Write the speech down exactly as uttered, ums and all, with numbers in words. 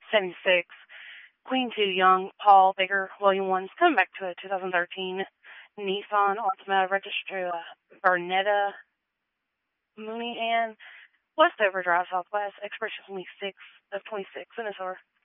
seventy-six. Queen two Young, Paul Baker, William one's coming back to a two thousand thirteen Nissan Altima registered to Bernetta Mooney and West Overdrive Southwest, expiration twenty-six of twenty-six in this order.